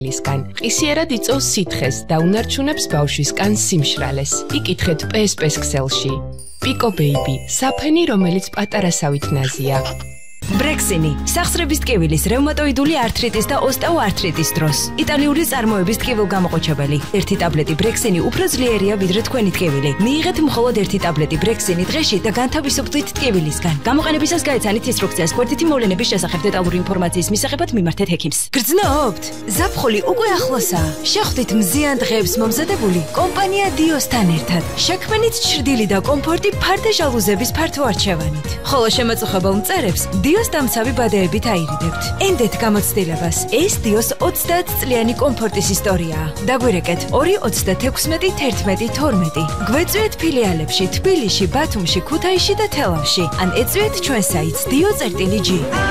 ლისგან ყისიერად იწოვს სითხეს და უნარჩუნებს ბავშვისგან სიმშრალეს. იკითხეთ PSP-ს ქსელში. Pico Baby, საფენი, რომელიც პატარასავით ნაზია. ბრექსინი, სახსრების ტკივილის, რევმატოიდული ართრიტის და ოსტეოართრიტის დროს. იტალიური წარმოების ტკივილგამოყოჩებელი. ერთი ტაბლეტი ბრექსინი უფრო ძლიერია ვიდრე თქვენი ტკივილი. მიიღეთ მხოლოდ ერთი ტაბლეტი ბრექსინი დღეში და განთავისუფლდით ტკივილისგან. გამოყენებისას გაეცანით ინსტრუქციას გვერდითი მოვლენების შესახებ დეტალური ინფორმაციის მისაღებად მიმართეთ ექიმს. გრძნობთ? ზაფხული უკვე ახლოსაა. შეხვდით მზიან დღეებს მომზადებული კომპანია დიოსთან ერთად. შექმნით ჩრდილი და კომფორტი ფარდე ჟალუზების ფართო არჩევანით. ხოლო შემაწუხებელ მწერებს დიოს დამცავი ბადეებით აირიდებთ. ენდეთ გამოცდილებას. ეს დიოს 30 წლიანი კომფორტის ისტორიაა. დაგვირეკეთ 2361112. გვეწვიეთ ფილიალებში თბილისში, ბათუმში, ქუთაისში და თელავში. ან ეწვიეთ ჩვენ საიტს dio.g.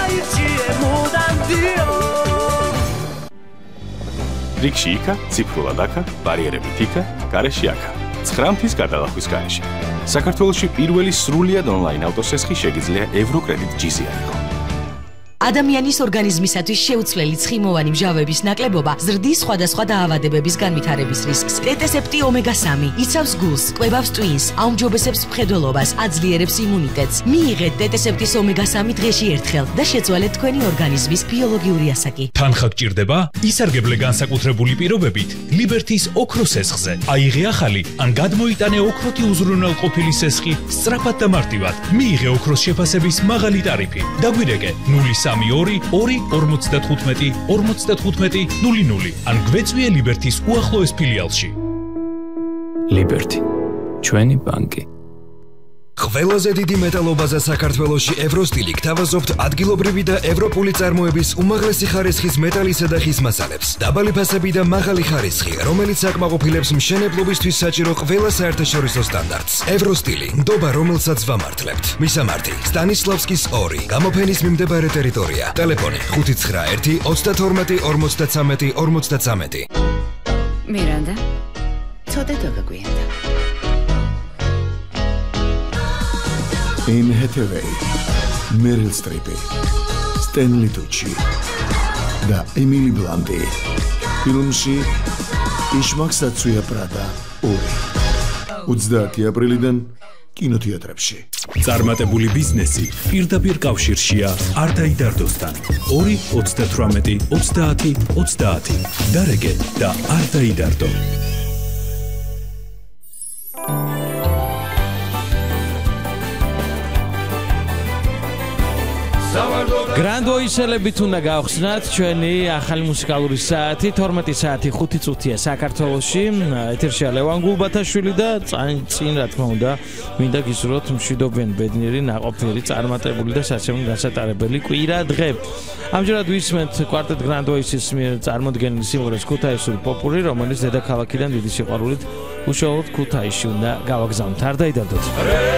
რიგში იქა, ციფრულად აქა, ბარიერებით იქა, გარეში აქა. 9 მთის გადალახვის გარეშე. საქართველოში პირველი სრულიად ონლაინ ავტოსესხი შეგიძლია ევროკრედიტ ჯიზი აიღო. ადამიანის ორგანიზმისათვის შეუცვლელი ცხიმოვანი მჟავების ნაკლებობა ზრდის სხვადასხვა დაავადებების განვითარების რისკს. ტეტესეპტი ომეგა-3 იცავს გულს, კვებავს ტვინს, აუმჯობესებს მხედველობას, აძლიერებს იმუნიტეტს. მიიღეთ ტეტესეპტის ომეგა-3 დღეში ერთხელ და შეცვალეთ თქვენი ორგანიზმის ბიოლოგიური ასაკი. თანხა გჭირდება? ისარგებლე განსაკუთრებული პირობებით ლიბერთის ოქროს სესხზე. აიღე ახალი ან გადმოიტანე ოქროთი უზრუნველყოფილი სესხი სწრაფად და მარტივად. მიიღე ოქროს შეფასების მაღალი ტარიფი. დაგვირეკე 032-45-55-00 ან გვეწვიე ლიბერთის უახლოეს ფილიალში. ლიბერთი, ჩვენი ბანკი. ყველაზე დიდი მეტალობაზე საქართველოში ევროსტილი გთავაზობთ ადგილობრივი და ევროპული წარმოების უმაღლესი ხარისხის მეტალისა და ხის მასალებს. დაბალი ფასები და მაღალი ხარისხი, რომელიც აკმაყოფილებს მშენებლობისთვის საჭირო ყველა საერთაშორისო სტანდარტს. ევროსტილი, ნდობა, რომელსაც ვამართლებთ. მისამართი: სტანისლავსკის 2, გამოფენის მიმდებარე ტერიტორია. ტელეფონი 591 32 53 53. მირანდა, ცოტა დაგაგვიანდა. Anne Hathaway, Meryl Streep, Stanley Tucci და Emily Blunt. ფილმში იშმაკსაცუია პრადა 2. 30 აპრილიდან კინოთეატრებში. წარმატებული ბიზნესი პირდაპირ კავშირშია არტაიდარდოსთან. 2-38-30-30. დარეგე და არტაიდარდო. Grand Voice-ელებით უნდა გავხსნათ ჩვენი ახალი მუსიკალური საათი 12 საათი 5 წუთია საქართველოში. ეთერშია ლევან გულბათაშვილი და წინ რა თქმა უნდა მინდა გისურვოთ მშვიდობიანი, ბედნიერი, ნაყოფიერი, წარმატებული და სასიამოვნო განსატარებელი კვირა დღე. ამჯერად ვისმენთ კვარტეტ Grand Voice-ის მიერ წარმოდგენილი სიმღერას ქუთაისური პოპური, რომელიც დედაქალაქიდან დიდი სიყვარულით უშუალოდ ქუთაისში უნდა გავაგზავნოთ. არ დაიდარდოთ.